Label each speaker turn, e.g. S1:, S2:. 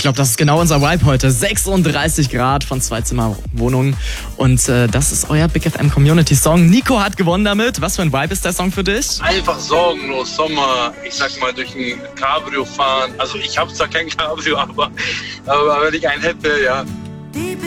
S1: glaube, das ist genau unser Vibe heute. 36 Grad von Zweizimmerwohnungen. Und das ist euer Big FM Community Song. Nico hat gewonnen damit. Was für ein Vibe ist der Song für dich?
S2: Einfach sorgenlos, Sommer, ich sag mal, durch ein Cabrio fahren. Also ich habe zwar kein Cabrio, aber wenn ich einen hätte, ja.